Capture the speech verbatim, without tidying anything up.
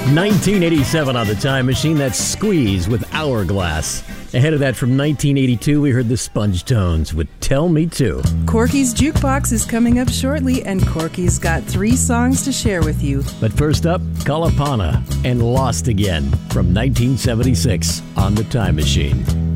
nineteen eighty-seven on the Time Machine, that's Squeeze with Hourglass. Ahead of that, from nineteen eighty-two, we heard the Sponge Tones with Tell Me To. Corky's Jukebox is coming up shortly, and Corky's got three songs to share with you. But first up, Kalapana and Lost Again from nineteen seventy-six on the Time Machine.